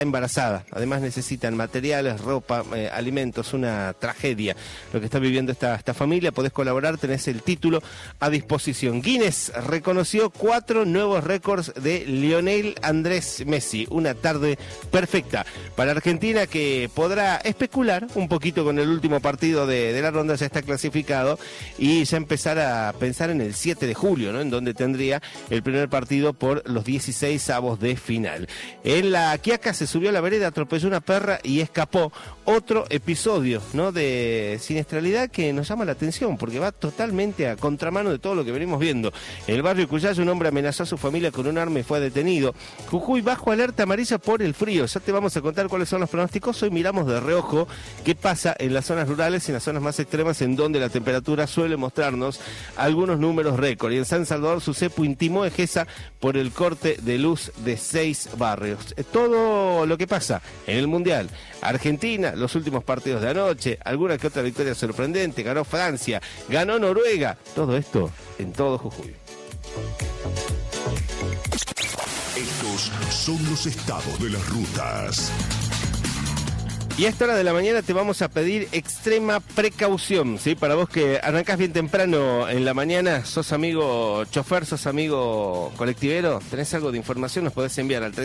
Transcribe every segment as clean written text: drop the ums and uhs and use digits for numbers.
embarazada. Además necesitan materiales, ropa, alimentos, una tragedia lo que está viviendo esta familia. Podés colaborar, tenés el título a disposición. Guinness reconoció 4 nuevos récords de Lionel Andrés Messi. Una tarde perfecta para Argentina, que podrá especular un poquito con el último partido de la ronda. Ya está clasificado y ya empezar a pensar en el 7 de julio, ¿no? En donde tendría el primer partido por los 16avos de final. En la Quiaca se subió a la vereda, atropelló una perra y escapó. Otro episodio, ¿no?, de siniestralidad que nos llama la atención porque va totalmente a contramano de todo lo que venimos viendo. En el barrio Cuyayo, un hombre amenazó a su familia con un arma y fue detenido. Jujuy bajo alerta amarilla por el frío. Ya te vamos a contar cuáles son los pronósticos. Hoy miramos de reojo qué pasa en las zonas rurales y en las zonas más extremas, en donde la temperatura suele mostrarnos algunos números récord. Y en San Salvador, Sucepu intimó a Egesa por el corte de luz de 6 barrios. Todo lo que pasa en el Mundial. Argentina, los últimos partidos de anoche, alguna que otra victoria sorprendente, ganó Francia, ganó Noruega. Todo esto en todo Jujuy. Estos son los estados de las rutas. Y a esta hora de la mañana te vamos a pedir extrema precaución, ¿sí? Para vos que arrancás bien temprano en la mañana, sos amigo chofer, sos amigo colectivero, tenés algo de información, nos podés enviar al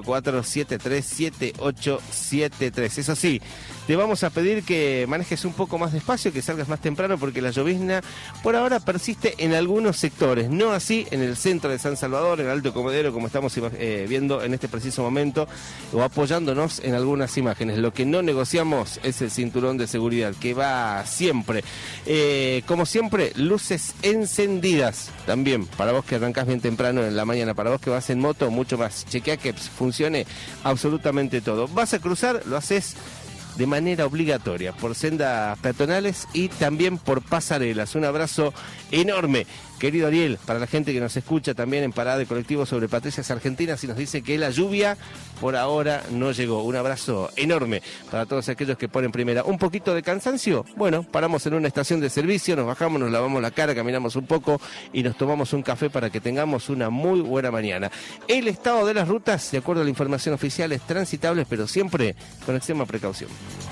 3884-737873. Eso sí, te vamos a pedir que manejes un poco más despacio, que salgas más temprano, porque la llovizna por ahora persiste en algunos sectores, no así en el centro de San Salvador, en Alto Comedero, como estamos viendo en este preciso momento, o apoyándonos en algunas imágenes. Lo que no negociamos es el cinturón de seguridad, que va siempre. Como siempre, luces encendidas también, para vos que arrancás bien temprano en la mañana, para vos que vas en moto, mucho más. Chequea que funcione absolutamente todo. Vas a cruzar, lo haces de manera obligatoria por sendas peatonales y también por pasarelas. Un abrazo enorme, querido Ariel, para la gente que nos escucha también en Parada de Colectivo sobre Patricias Argentinas y nos dice que la lluvia por ahora no llegó. Un abrazo enorme para todos aquellos que ponen primera. Un poquito de cansancio, bueno, paramos en una estación de servicio, nos bajamos, nos lavamos la cara, caminamos un poco y nos tomamos un café para que tengamos una muy buena mañana. El estado de las rutas, de acuerdo a la información oficial, es transitables, pero siempre con extrema precaución.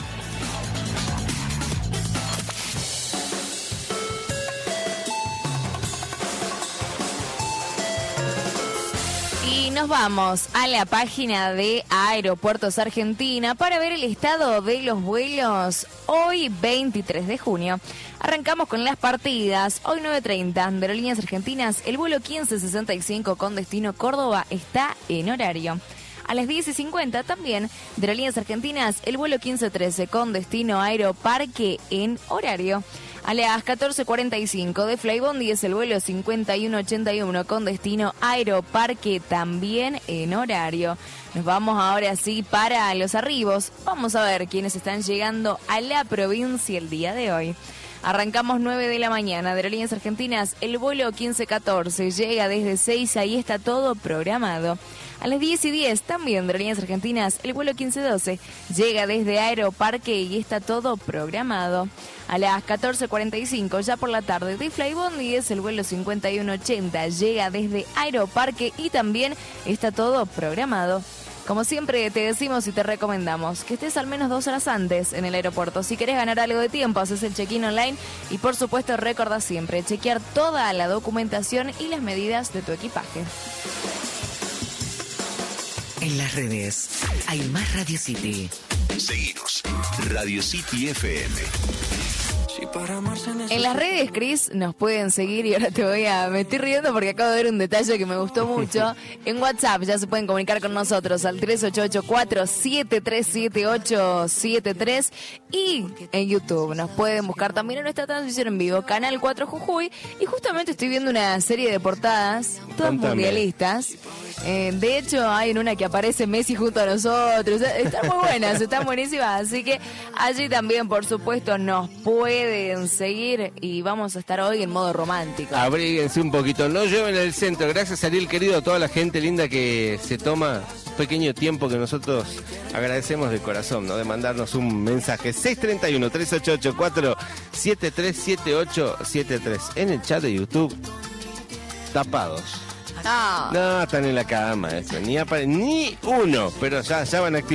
Y nos vamos a la página de Aeropuertos Argentina para ver el estado de los vuelos hoy 23 de junio. Arrancamos con las partidas. Hoy 9:30 de Aerolíneas Argentinas, el vuelo 1565 con destino Córdoba está en horario. A las 10:50 también de Aerolíneas Argentinas, el vuelo 1513 con destino Aeroparque en horario. A las 14:45 de Flybondi es el vuelo 5181 con destino Aeroparque también en horario. Nos vamos ahora sí para los arribos. Vamos a ver quiénes están llegando a la provincia el día de hoy. Arrancamos 9 de la mañana de Aerolíneas Argentinas, el vuelo 1514 llega desde Seiza y está todo programado. A las 10:10 también de Aerolíneas Argentinas, el vuelo 1512 llega desde Aeroparque y está todo programado. A las 14:45 ya por la tarde de Flybondi es el vuelo 5180 llega desde Aeroparque y también está todo programado. Como siempre te decimos y te recomendamos que estés al menos 2 horas antes en el aeropuerto. Si querés ganar algo de tiempo, haces el check-in online y por supuesto recordá siempre chequear toda la documentación y las medidas de tu equipaje. En las redes hay más Radio City. Seguinos, Radio City FM. En las redes, Cris, nos pueden seguir y ahora me estoy riendo porque acabo de ver un detalle que me gustó mucho. En WhatsApp ya se pueden comunicar con nosotros al 3884-737873 y en YouTube nos pueden buscar también en nuestra transmisión en vivo, Canal 4 Jujuy. Y justamente estoy viendo una serie de portadas, todas mundialistas. De hecho, hay en una que aparece Messi junto a nosotros. Están muy buenas, están buenísimas. Así que allí también, por supuesto, nos pueden seguir y vamos a estar hoy en modo romántico. Abríguense un poquito, no llueven en el centro. Gracias, Ariel, querido, a toda la gente linda que se toma un pequeño tiempo que nosotros agradecemos de corazón, ¿no? De mandarnos un mensaje. 631-3884-737873. En el chat de YouTube, tapados. No. No, están en la cama, eso. Ni uno, pero ya van a activar.